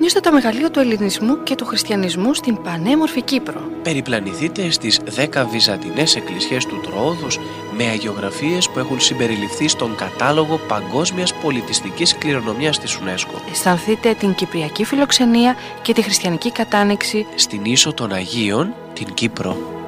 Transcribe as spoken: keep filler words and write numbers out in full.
Επισκεφτείτε το μεγαλείο του ελληνισμού και του χριστιανισμού στην πανέμορφη Κύπρο. Περιπλανηθείτε στις δέκα βυζαντινές εκκλησίες του Τροόδους με αγιογραφίες που έχουν συμπεριληφθεί στον κατάλογο παγκόσμιας πολιτιστικής κληρονομιάς της UNESCO. Αισθανθείτε την κυπριακή φιλοξενία και τη χριστιανική κατάνοιξη στην Ίσο των Αγίων, την Κύπρο.